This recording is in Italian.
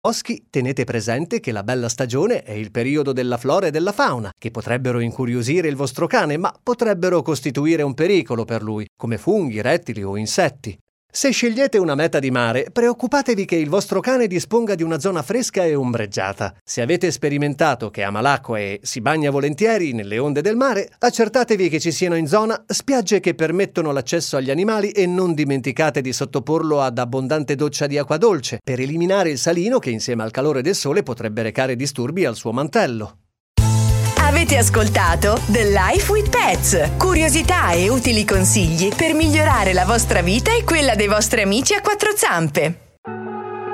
boschi, tenete presente che la bella stagione è il periodo della flora e della fauna, che potrebbero incuriosire il vostro cane, ma potrebbero costituire un pericolo per lui, come funghi, rettili o insetti. Se scegliete una meta di mare, preoccupatevi che il vostro cane disponga di una zona fresca e ombreggiata. Se avete sperimentato che ama l'acqua e si bagna volentieri nelle onde del mare, accertatevi che ci siano in zona spiagge che permettono l'accesso agli animali e non dimenticate di sottoporlo ad abbondante doccia di acqua dolce per eliminare il salino che insieme al calore del sole potrebbe recare disturbi al suo mantello. Avete ascoltato The Life with Pets, curiosità e utili consigli per migliorare la vostra vita e quella dei vostri amici a quattro zampe.